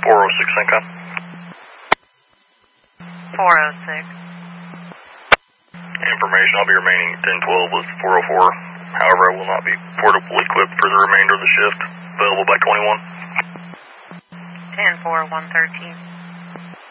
406 Syncom. 406. Information, I'll be remaining 1012 with 404. However, I will not be portably equipped for the remainder of the shift. Available by 21. 10-4, 113.